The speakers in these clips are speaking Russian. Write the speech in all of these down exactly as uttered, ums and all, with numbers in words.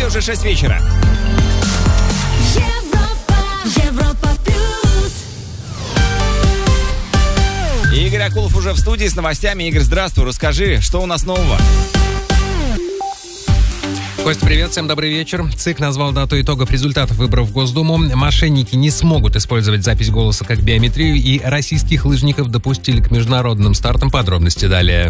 уже шесть вечера. Игорь Акулов уже в студии с новостями. Игорь, здравствуй, расскажи, что у нас нового? Кость, привет, всем добрый вечер. ЦИК назвал дату итогов результатов выборов в Госдуму. Мошенники не смогут использовать запись голоса как биометрию, и российских лыжников допустили к международным стартам. Подробности далее.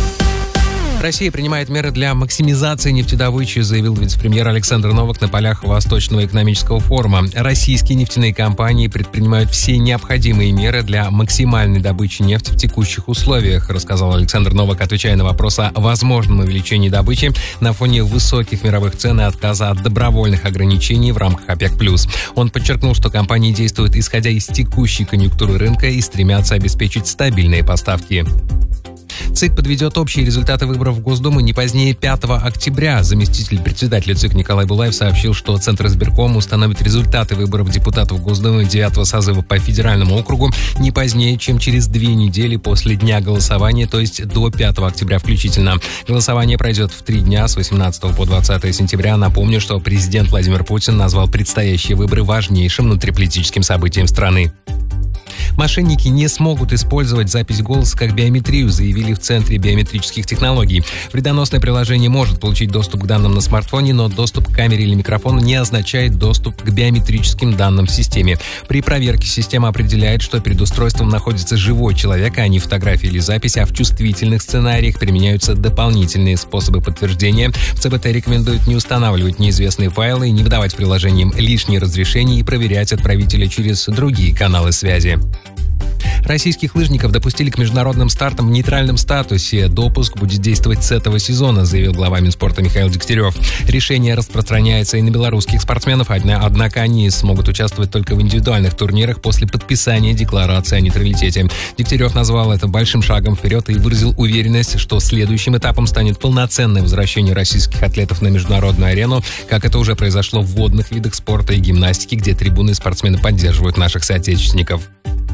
Россия принимает меры для максимизации нефтедобычи, заявил вице-премьер Александр Новак на полях Восточного экономического форума. Российские нефтяные компании предпринимают все необходимые меры для максимальной добычи нефти в текущих условиях, рассказал Александр Новак, отвечая на вопрос о возможном увеличении добычи на фоне высоких мировых цен и отказа от добровольных ограничений в рамках ОПЕК+. Он подчеркнул, что компании действуют исходя из текущей конъюнктуры рынка и стремятся обеспечить стабильные поставки. ЦИК подведет общие результаты выборов в Госдуму не позднее пятого октября. Заместитель председателя ЦИК Николай Булаев сообщил, что Центр избиркома установит результаты выборов депутатов Госдумы девятого созыва по федеральному округу не позднее, чем через две недели после дня голосования, то есть до пятого октября включительно. Голосование пройдет в три дня с восемнадцатого по двадцатое сентября. Напомню, что президент Владимир Путин назвал предстоящие выборы важнейшим внутриполитическим событием страны. Мошенники не смогут использовать запись голоса как биометрию, заявили в Центре биометрических технологий. Вредоносное приложение может получить доступ к данным на смартфоне, но доступ к камере или микрофону не означает доступ к биометрическим данным в системе. При проверке система определяет, что перед устройством находится живой человек, а не фотография или запись, а в чувствительных сценариях применяются дополнительные способы подтверждения. В ЦБТ рекомендуют не устанавливать неизвестные файлы, не выдавать приложениям лишние разрешения и проверять отправителя через другие каналы связи. Российских лыжников допустили к международным стартам в нейтральном статусе. Допуск будет действовать с этого сезона, заявил глава Минспорта Михаил Дегтярев. Решение распространяется и на белорусских спортсменов, однако они смогут участвовать только в индивидуальных турнирах после подписания декларации о нейтралитете. Дегтярев назвал это большим шагом вперед и выразил уверенность, что следующим этапом станет полноценное возвращение российских атлетов на международную арену, как это уже произошло в водных видах спорта и гимнастике, где трибуны и спортсмены поддерживают наших соотечественников.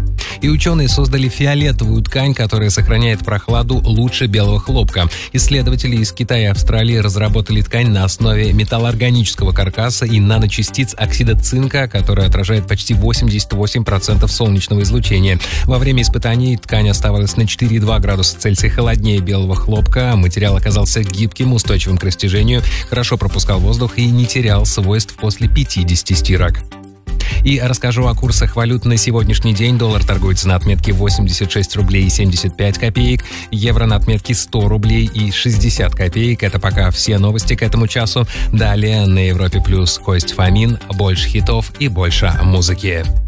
И ученые создали фиолетовую ткань, которая сохраняет прохладу лучше белого хлопка. Исследователи из Китая и Австралии разработали ткань на основе металлоорганического каркаса и наночастиц оксида цинка, которая отражает почти восемьдесят восемь процентов солнечного излучения. Во время испытаний ткань оставалась на четыре и два градуса Цельсия холоднее белого хлопка. Материал оказался гибким, устойчивым к растяжению, хорошо пропускал воздух и не терял свойств после пятидесяти стирок. И расскажу о курсах валют на сегодняшний день. Доллар торгуется на отметке восемьдесят шесть рублей и семьдесят пять копеек. Евро на отметке сто рублей и шестьдесят копеек. Это пока все новости к этому часу. Далее на Европе Плюс Кость Фомин. Больше хитов и больше музыки.